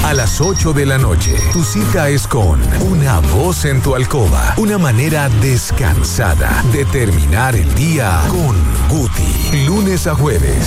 a las 8 de la noche. Tu cita es con Una Voz en tu Alcoba. Una manera descansada de terminar el día con Guti. Lunes a jueves,